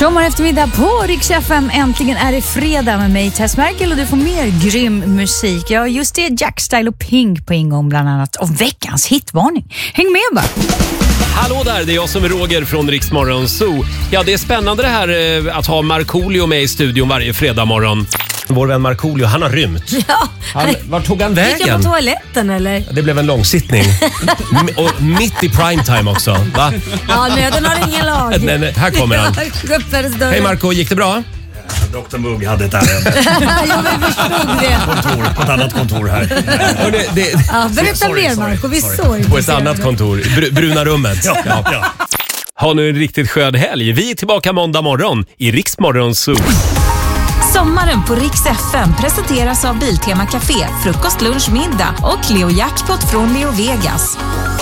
Sommar eftermiddag på Rix FM. Äntligen är det fredag med mig, Tess Merkel, och du får mer grym musik. Ja, just det, Jack Style och Pink på ingång bland annat. Och veckans hitvarning. Häng med bara. Hallå där, det är jag som är Roger från Rix Morgon Zoo. Ja, det är spännande det här att ha Markoolio med i studion varje fredag morgon. Vår vän Markoolio, han har rymt. Ja, Var tog han vägen? gick jag på toaletten eller? Det blev en långsittning. Och mitt i primetime också, va? Ja, nöden har ingen lag. Nej, här kommer han. Hej Marco, gick det bra? Dr. Mugg hade ett ärende. Ja, men vi förstod det. På ett annat kontor här. Ja, berätta mer Marco, vi såg. På ett annat kontor, bruna rummet. Ja. Ha nu en riktigt skön helg. Vi är tillbaka måndag morgon i Rix Morgon Zoo. Sommaren på Rix FM presenteras av Biltema Café, frukost, lunch, middag och Leo Jackpot från Leo Vegas.